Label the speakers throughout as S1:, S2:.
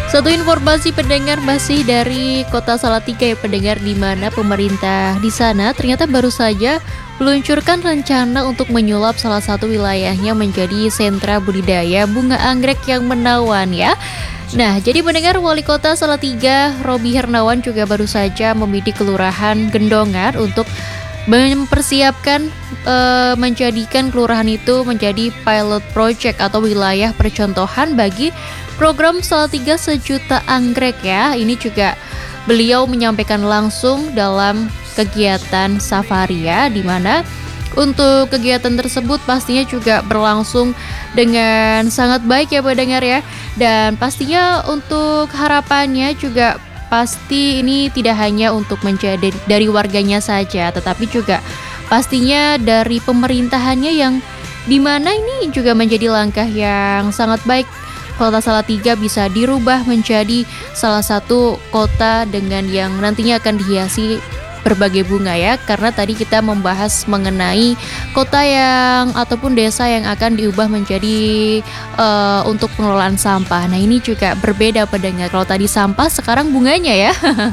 S1: Satu informasi pendengar masih dari Kota Salatiga ya pendengar, di mana pemerintah di sana ternyata baru saja meluncurkan rencana untuk menyulap salah satu wilayahnya menjadi sentra budidaya bunga anggrek yang menawan ya. Nah, jadi pendengar, Wali Kota Salatiga Robi Hernawan juga baru saja membidik Kelurahan Gendongan untuk mempersiapkan menjadikan kelurahan itu menjadi pilot project atau wilayah percontohan bagi program Salatiga Sejuta Anggrek ya. Ini juga beliau menyampaikan langsung dalam kegiatan safari ya, di mana untuk kegiatan tersebut pastinya juga berlangsung dengan sangat baik ya pendengar ya. Dan pastinya untuk harapannya juga pasti ini tidak hanya untuk menjadi dari warganya saja, tetapi juga pastinya dari pemerintahannya yang dimana ini juga menjadi langkah yang sangat baik. Kota Salatiga bisa dirubah menjadi salah satu kota dengan yang nantinya akan dihiasi berbagai bunga ya, karena tadi kita membahas mengenai kota yang ataupun desa yang akan diubah menjadi untuk pengelolaan sampah. Nah ini juga berbeda pendengar, kalau tadi sampah sekarang bunganya ya.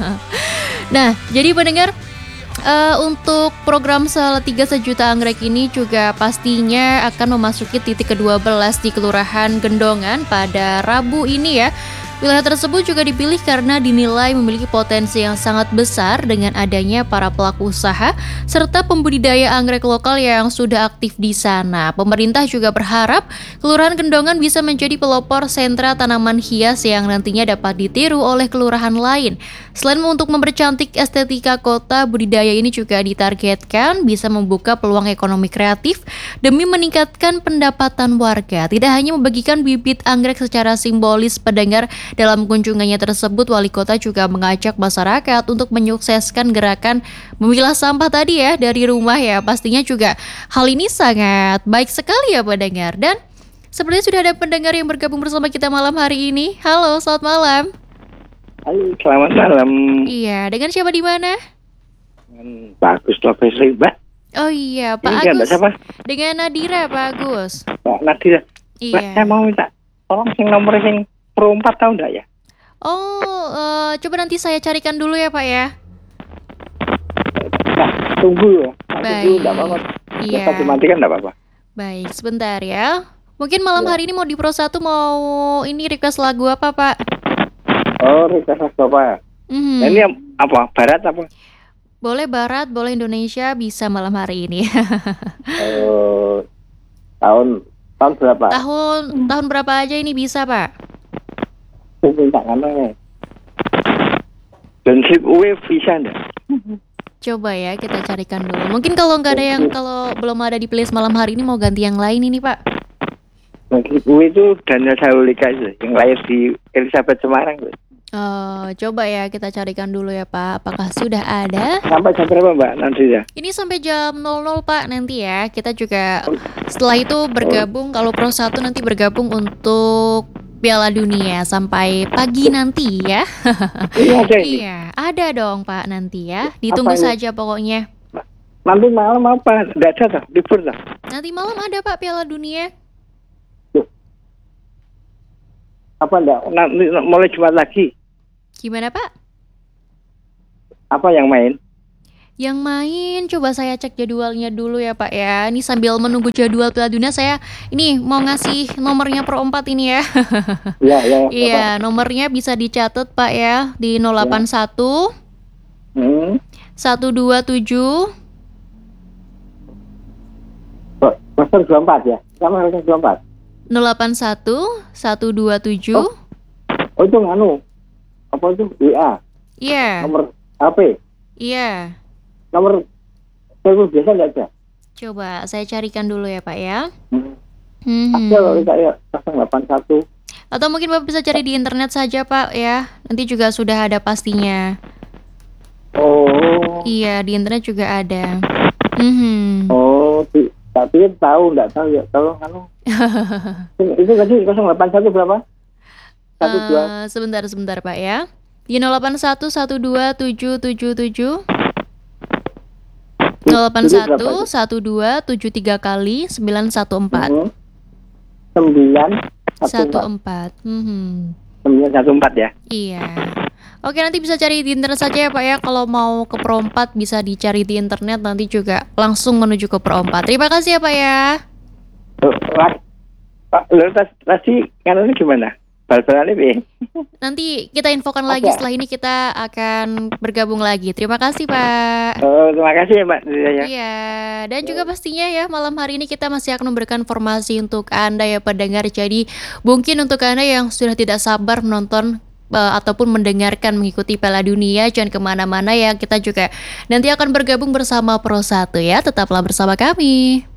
S1: Nah jadi pendengar, untuk program Salatiga Sejuta Anggrek ini juga pastinya akan memasuki titik ke-12 di Kelurahan Gendongan pada Rabu ini ya. Wilayah tersebut juga dipilih karena dinilai memiliki potensi yang sangat besar dengan adanya para pelaku usaha serta pembudidaya anggrek lokal yang sudah aktif di sana. Pemerintah juga berharap Kelurahan Gendongan bisa menjadi pelopor sentra tanaman hias yang nantinya dapat ditiru oleh kelurahan lain. Selain untuk mempercantik estetika kota, budidaya ini juga ditargetkan bisa membuka peluang ekonomi kreatif demi meningkatkan pendapatan warga. Tidak hanya membagikan bibit anggrek secara simbolis pendengar, dalam kunjungannya tersebut, Wali Kota juga mengajak masyarakat untuk menyukseskan gerakan memilah sampah tadi ya dari rumah ya. Pastinya juga hal ini sangat baik sekali ya pendengar. Dan sepertinya sudah ada pendengar yang bergabung bersama kita malam hari ini. Halo, selamat malam.
S2: Halo, selamat malam.
S1: Iya, dengan siapa di mana?
S2: Pak Agus Lopesri, Mbak.
S1: Oh iya, Pak
S2: Ini
S1: Agus.
S2: siapa?
S1: Dengan Nadira, Pak Agus.
S2: Pak Nadira.
S1: Iya.
S2: Mbak, saya mau minta tolong nomor sing Pro 4 tahu enggak ya?
S1: Oh, coba nanti saya carikan dulu ya Pak ya.
S2: Nah, tunggu ya.
S1: Baik.
S2: Enggak apa-apa.
S1: Iya.
S2: Satu matikan enggak apa-apa.
S1: Baik, sebentar ya. Mungkin malam
S2: Ya.
S1: hari ini mau di Pro 1 mau ini request lagu apa Pak?
S2: Oh, request Bapak.
S1: Mhm.
S2: Nah, ini apa? Barat apa?
S1: Boleh Barat, boleh Indonesia, bisa malam hari ini.
S2: Tahun berapa?
S1: Tahun berapa aja ini bisa Pak?
S2: Minta mana? Dan slip away bisa enggak?
S1: Coba ya kita carikan dulu. Mungkin kalau nggak ada yang, kalau belum ada di playlist malam hari ini mau ganti yang lain ini Pak.
S2: Dan slip away itu Daniel Saulika itu yang lahir di Elizabeth Semarang.
S1: Coba ya kita carikan dulu ya Pak. Apakah sudah ada?
S2: Sampai jam berapa Mbak nanti ya?
S1: Ini sampai jam 00 Pak nanti ya. Kita juga setelah itu bergabung, kalau Pro 1 nanti bergabung untuk Piala Dunia sampai pagi nanti ya.
S2: Iya ada ini.
S1: Iya, ada dong Pak nanti ya. Ditunggu
S2: Apa ini?
S1: saja pokoknya.
S2: Nanti malam apa? Enggak ada tak? Libur tak?
S1: Nanti malam ada Pak Piala Dunia.
S2: Apa enggak? Nanti mulai Jumat lagi.
S1: Gimana Pak?
S2: Apa yang main?
S1: Yang main, coba saya cek jadwalnya dulu ya Pak ya. Ini sambil menunggu jadwal Piala Dunia, saya ini mau ngasih nomornya Pro 4 ini ya.
S2: Iya,
S1: Iya, nomornya bisa dicatat Pak ya di 081 127
S2: Master 24 ya? Sama harusnya 24.
S1: 081 127.
S2: Oh itu nganu. Apa itu? WA.
S1: Iya.
S2: Nomor HP.
S1: Iya.
S2: Nomor telepon biasa enggak ada?
S1: Coba saya carikan dulu ya Pak ya.
S2: Ada kalau saya 081.
S1: Atau mungkin Bapak bisa cari di internet saja Pak ya. Nanti juga sudah ada pastinya.
S2: Oh.
S1: Iya, di internet juga ada.
S2: Oh, tapi tahu enggak tahu ya. Tolong anu. Itu tadi 081 berapa? 12.
S1: Sebentar Pak ya. Di 081 12777 081 1273 kali 914
S2: 914.
S1: 14.
S2: 914 ya.
S1: Iya. Oke, nanti bisa cari di internet saja ya Pak ya. Kalau mau ke Pro 4 bisa dicari di internet, nanti juga langsung menuju ke Pro 4. Terima kasih ya Pak ya.
S2: Oh, Pak, lalu tadi kanalnya gimana? Bal-balannya piye?
S1: Nanti kita infokan lagi,
S2: Oke.
S1: setelah ini kita akan bergabung lagi. Terima kasih Pak.
S2: Oh, terima kasih ya Mbak. Ya.
S1: Iya, dan juga pastinya ya malam hari ini kita masih akan memberikan informasi untuk Anda ya pendengar. Jadi mungkin untuk Anda yang sudah tidak sabar menonton ataupun mendengarkan mengikuti Piala Dunia, jangan kemana-mana ya. Kita juga nanti akan bergabung bersama Pro 1 ya. Tetaplah bersama kami.